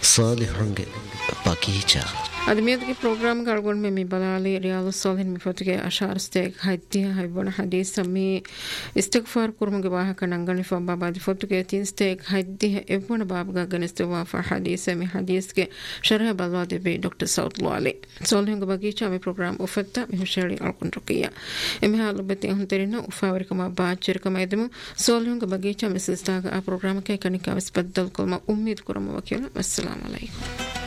ಸಾಲಿಹಂಗೆ ಬಗೀಚಾ ಅದಮಿಯದಕ್ಕೆ program ಗಳಗೊಂಡು ಮೆ ಬಲಾಲಿ ರಿಯಾಲು ಸಾಲಿನ್ ಮಿಫತಿಗೆ ಅಶಾರ್ಸ್ತೆಕ್ ಹೈತಿಯ ಹೈಬನ ಹದೀಸ್ ಮಿ ಇಸ್ತಿಗ್ಫಾರ್ ಕುರ್ಮಗೆ ವಾಹಕ ನಂಗನಿ ಫಬಾಬಾದಿ ಫತುಗೆ ತಿನ್ಸ್ತೆಕ್ ಹೈದಿಯ ಎವ್ವನ ಬಾಬ್ಗ ಗನಿಸ್ತವಾ ಫ ಹದೀಸ್ ಮಿ ಹದೀಸ್ಗೆ ಶರಹ ಬಲ್ವಾದೆ ಬೆ doctor ಸೌತ್ವಾಲಿ ಸಾಲಿಹಂಗೆ ಬಗೀಚಾ ಮಿ program ಉಫತ್ತ ಮಿ ಹುಶೇಳಿ ಅಲ್ಕೊಂಡ್ರಕಿಯ ಎಮಿ ಹಾಲು ಬತಿ ಹುಂತೆರಿನ ಉಫಾವರಿಕಮ ಬಾಚರಿಕಮ ಎದಮು ಸಾಲಿಹಂಗೆ ಬಗೀಚಾ ಮಿ ಸಿಸ್ತಾಗ ಆ ಪ್ರೋಗ್ರಾಮ್ ಕೆ ಕನಿಕಾ ವಿಸ್ಪದ್ದಲ್ ಕೊಲ್ಮ ಉಮ್ಮೀದ್ ಕುರಮ ವಕೀಲ ಅಸ್ಸಲಾಮು ಅಲೈಕುಂ.